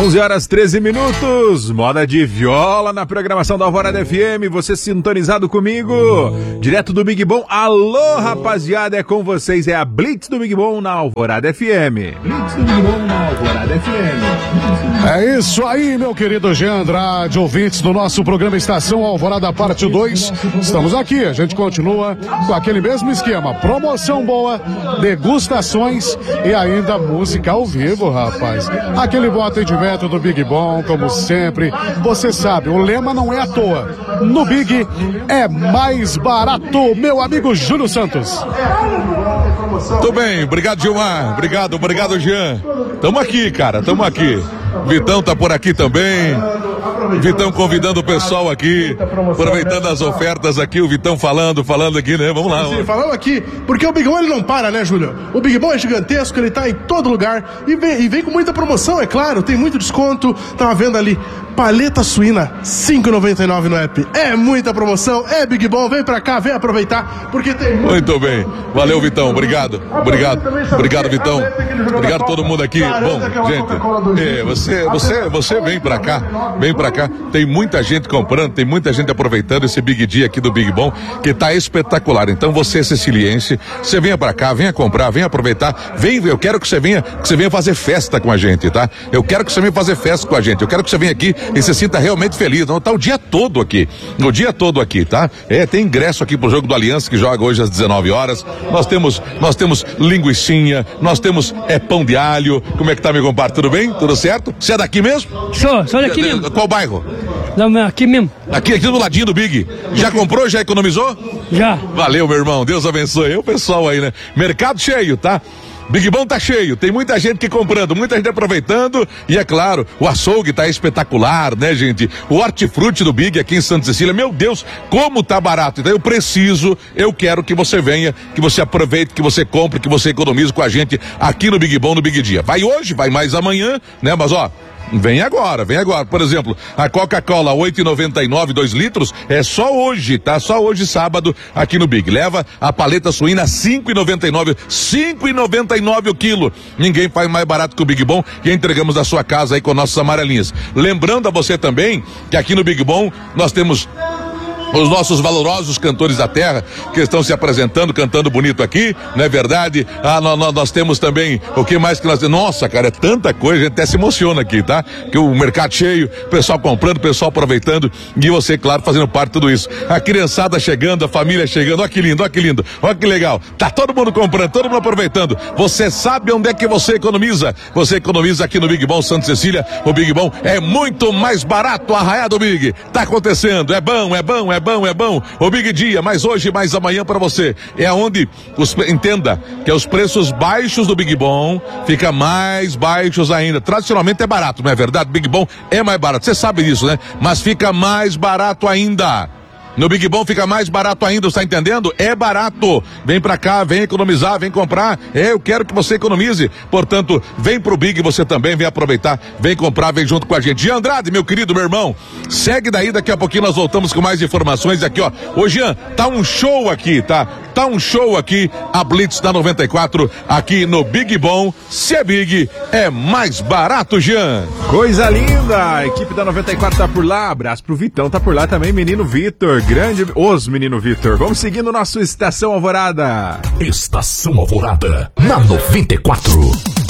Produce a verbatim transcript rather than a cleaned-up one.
onze horas treze minutos, moda de viola na programação da Alvorada F M, você sintonizado comigo, direto do Big Bom. Alô, rapaziada, é com vocês, é a Blitz do Big Bom na Alvorada F M. Blitz do Big Bom na Alvorada F M. É isso aí, meu querido Jean Andrade, ouvintes do nosso programa Estação Alvorada Parte dois. Estamos aqui, a gente continua com aquele mesmo esquema, promoção boa, degustações e ainda música ao vivo, rapaz. Aquele bom atendimento do Big Bom, como sempre. Você sabe, o lema não é à toa. No Big é mais barato, meu amigo Júlio Santos. Tudo bem, obrigado Gilmar, obrigado, obrigado Jean. Tamo aqui, cara, tamo aqui. Vitão tá por aqui também. Vitão convidando o pessoal aqui, aproveitando as ofertas aqui, o Vitão falando, falando aqui, né? Vamos lá. Sim, falando aqui, porque o Big Bom ele não para, né, Júlio? O Big Bom é gigantesco, ele tá em todo lugar e vem, e vem com muita promoção, é claro, tem muito desconto. Tava vendo ali, paleta suína, cinco reais e noventa e nove centavos no app. É muita promoção, é Big Bom, vem pra cá, vem aproveitar, porque tem muito... Muito bem, valeu Vitão, obrigado, obrigado, obrigado Vitão, obrigado a todo mundo aqui. Bom, gente, é, você, você, você vem pra cá, vem pra cá, tem muita gente comprando, tem muita gente aproveitando esse Big Dia aqui do Big Bom, que tá espetacular. Então você, siciliense, você venha pra cá, venha comprar, venha aproveitar, vem, eu quero que você venha, que você venha fazer festa com a gente, tá? Eu quero que você venha fazer festa com a gente, eu quero que você venha aqui e se sinta realmente feliz. Não, tá o dia todo aqui, o dia todo aqui, tá? É, tem ingresso aqui pro jogo do Aliança, que joga hoje às dezenove horas. Nós temos, nós temos linguicinha, nós temos é, pão de alho. Como é que tá, meu compadre? Tudo bem? Tudo certo? Você é daqui mesmo? Sou, sou daqui mesmo. Qual bairro? Não, aqui mesmo. Aqui, aqui do ladinho do Big. Já comprou? Já economizou? Já. Valeu, meu irmão. Deus abençoe. É o pessoal aí, né? Mercado cheio, tá? Big Bom tá cheio, tem muita gente que comprando, muita gente aproveitando e é claro, o açougue tá espetacular, né, gente? O hortifruti do Big aqui em Santa Cecília, meu Deus, como tá barato. Então eu preciso, eu quero que você venha, que você aproveite, que você compre, que você economize com a gente aqui no Big Bom, no Big Dia. Vai hoje, vai mais amanhã, né? Mas ó, vem agora, vem agora. Por exemplo, a Coca-Cola oito reais e noventa e nove centavos, dois litros, é só hoje, tá? Só hoje, sábado, aqui no Big. Leva a paleta suína cinco reais e noventa e nove centavos, cinco reais e noventa e nove centavos o quilo. Ninguém faz mais barato que o Big Bom e entregamos da sua casa aí com nossas amarelinhas. Lembrando a você também que aqui no Big Bom nós temos os nossos valorosos cantores da terra que estão se apresentando, cantando bonito aqui, não é verdade? Ah, nós, nós, nós temos também, o que mais que nós temos? Nossa, cara, é tanta coisa, a gente até se emociona aqui, tá? Que o mercado cheio, o pessoal comprando, o pessoal aproveitando e você, claro, fazendo parte de tudo isso. A criançada chegando, a família chegando, olha que lindo, olha que lindo, olha que legal. Tá todo mundo comprando, todo mundo aproveitando. Você sabe onde é que você economiza? Você economiza aqui no Big Bom Santa Cecília. O Big Bom é muito mais barato, Arraiá do Big. Tá acontecendo, é bom, é bom, é bom, é bom, o Big Dia, mais hoje, mais amanhã para você. É onde, os, entenda, que os preços baixos do Big Bom fica mais baixos ainda. Tradicionalmente é barato, não é verdade? Big Bom é mais barato, você sabe disso, né? Mas fica mais barato ainda. No Big Bom fica mais barato ainda, está entendendo? É barato. Vem pra cá, vem economizar, vem comprar. É, eu quero que você economize. Portanto, vem pro Big você também, vem aproveitar, vem comprar, vem junto com a gente. Jean Andrade, meu querido, meu irmão, segue daí, daqui a pouquinho nós voltamos com mais informações aqui, ó. Ô Jean, tá um show aqui, tá? Tá um show aqui, a Blitz da noventa e quatro, aqui no Big Bom. Se é Big, é mais barato, Jean. Coisa linda, a equipe da noventa e quatro tá por lá, abraço pro Vitão, tá por lá também, menino Vitor, grande, os menino Vitor. Vamos seguindo o nosso Estação Alvorada. Estação Alvorada, na noventa e quatro.